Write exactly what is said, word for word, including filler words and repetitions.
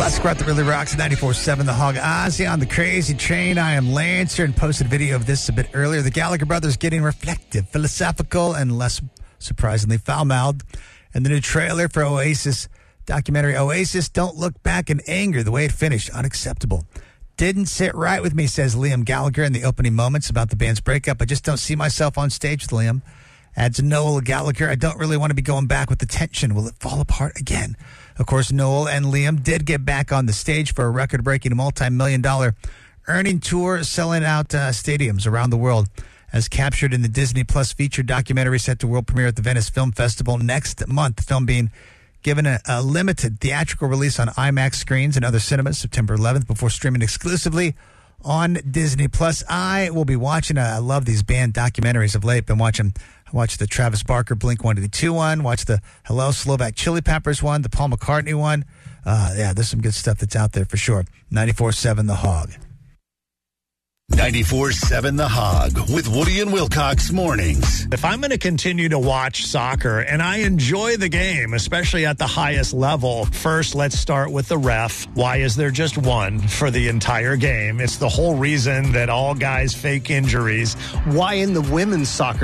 Classic rock that really rocks. ninety-four point seven The Hog. Ozzy on the crazy train. I am Lancer and posted a video of this a bit earlier. The Gallagher brothers getting reflective, philosophical, and less surprisingly foul-mouthed. And the new trailer for Oasis documentary, Oasis Don't Look Back in Anger. The way it finished, unacceptable. Didn't sit right with me, says Liam Gallagher in the opening moments about the band's breakup. I just don't see myself on stage with Liam. Adds Noel Gallagher, I don't really want to be going back with the tension. Will it fall apart again? Of course, Noel and Liam did get back on the stage for a record-breaking multi-million dollar earning tour, selling out uh, stadiums around the world, as captured in the Disney Plus feature documentary set to world premiere at the Venice Film Festival next month. The film being given a, a limited theatrical release on IMAX screens and other cinemas September eleventh before streaming exclusively on Disney Plus. I will be watching. Uh, I love these band documentaries of late. Been watching. I watched the Travis Barker Blink one eighty-two one. Watched the Hello Slovak Chili Peppers one. The Paul McCartney one. Uh, yeah, there's some good stuff that's out there for sure. ninety-four point seven The Hog. ninety-four point seven The Hog with Woody and Wilcox mornings. If I'm going to continue to watch soccer, and I enjoy the game, especially at the highest level, first let's start with the ref. Why is there just one for the entire game? It's the whole reason that all guys fake injuries. Why in the women's soccer